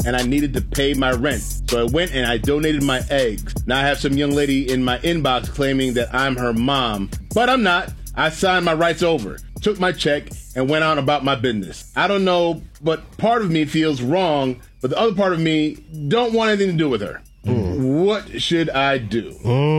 and I needed to pay my rent. So I went and I donated my eggs. Now I have some young lady in my inbox claiming that I'm her mom, but I'm not. I signed my rights over, took my check, and went on about my business. I don't know, but part of me feels wrong, but the other part of me don't want anything to do with her. What should I do?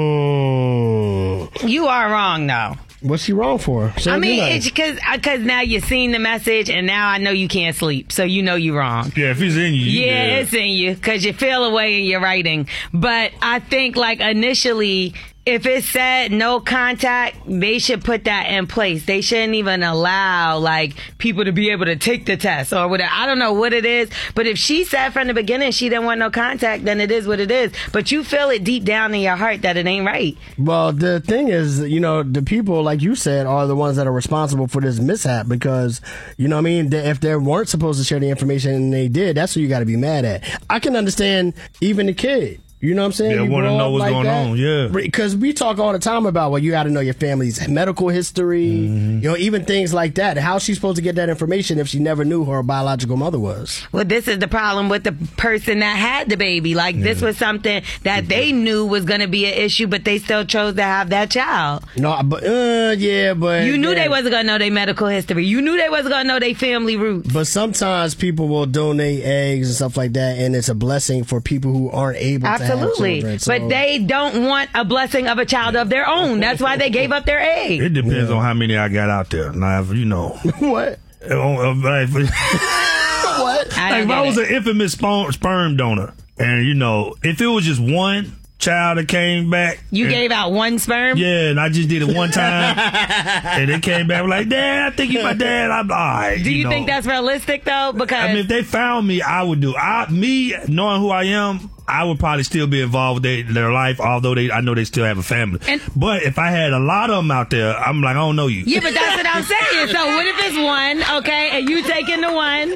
You are wrong, though. What's she wrong for? I mean, it's because now you've seen the message, and now I know you can't sleep, so you know you're wrong. Yeah, if it's in you. Yeah, it's in you, because you feel away in your writing. But I think, like, initially, if it said no contact, they should put that in place. They shouldn't even allow, like, people to be able to take the test or whatever. I don't know what it is, but if she said from the beginning she didn't want no contact, then it is what it is. But you feel it deep down in your heart that it ain't right. Well, the thing is, you know, the people, like you said, are the ones that are responsible for this mishap because, you know what I mean, if they weren't supposed to share the information and they did, that's who you got to be mad at. I can understand even the kid. You know what I'm saying? Yeah, want to know what's going on, yeah. Because we talk all the time about, well, you got to know your family's medical history, you know, even things like that. How's she supposed to get that information if she never knew who her biological mother was? Well, this is the problem with the person that had the baby. Like, this was something that they knew was going to be an issue, but they still chose to have that child. No, but, but... You knew they wasn't going to know their medical history. You knew they wasn't going to know their family roots. But sometimes people will donate eggs and stuff like that, and it's a blessing for people who aren't able to Absolutely. Children, so. But they don't want a blessing of a child of their own. That's why they gave up their egg. It depends on how many I got out there. Now, you know. What? What? Like, if I was an infamous sperm donor, and, you know, if it was just one child that came back. You gave out one sperm? Yeah, and I just did it one time. And it came back like, Dad, I think you're my dad. I'm all right. Do you think that's realistic, though? Because I mean, if they found me, I would do. Me, knowing who I am, I would probably still be involved with their life, although I know they still have a family. But if I had a lot of them out there, I'm like, I don't know you. Yeah, but that's what I'm saying. So what if it's one, okay, and you taking the one,